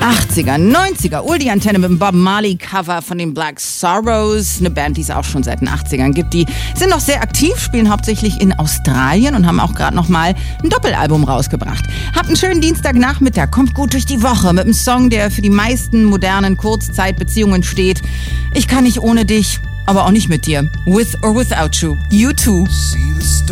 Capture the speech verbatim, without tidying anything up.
achtziger, neunziger, Ul die Antenne mit dem Bob Marley Cover von den Black Sorrows. Eine Band, die es auch schon seit den achtzigern gibt. Die sind noch sehr aktiv, spielen hauptsächlich in Australien und haben auch gerade noch mal ein Doppelalbum rausgebracht. Habt einen schönen Dienstagnachmittag, kommt gut durch die Woche mit einem Song, der für die meisten modernen Kurzzeitbeziehungen steht. Ich kann nicht ohne dich, aber auch nicht mit dir. With or without you. You too.